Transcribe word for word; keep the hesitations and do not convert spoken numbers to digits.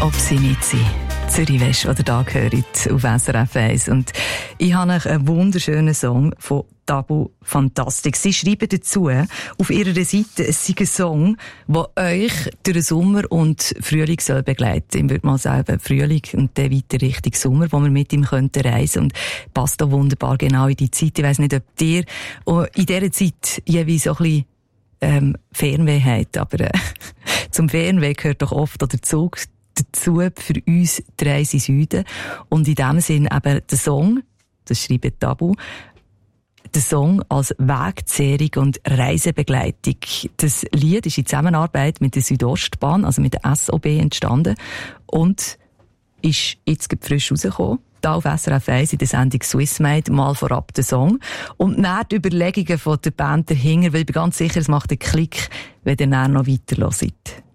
ob sie nicht sind. Zürich West, oder da gehört auf S R F eins. Und ich habe einen wunderschönen Song von Tabu Fantastic. Sie schreiben dazu auf ihrer Seite, es sei ein Song, der euch durch den Sommer und Frühling soll begleiten. Ich würde mal sagen, Frühling und dann weiter Richtung Sommer, wo wir mit ihm reisen könnten. Und passt da wunderbar genau in die Zeit. Ich weiss nicht, ob ihr in dieser Zeit jeweils so ein bisschen ähm, Fernweh habt, aber äh, zum Fernweh gehört doch oft der Zug dazu für uns die Reise in Süden. Und in dem Sinn eben der Song, das schreibt Tabu, der Song als Wegzehrung und Reisebegleitung. Das Lied ist in Zusammenarbeit mit der Südostbahn, also mit der S O B, entstanden und ist jetzt frisch rausgekommen. Da auf S R F eins in der Sendung Swissmade, mal vorab der Song. Und dann die Überlegungen von der Band dahinter, weil ich bin ganz sicher, es macht einen Klick, wenn ihr dann noch weiter hört.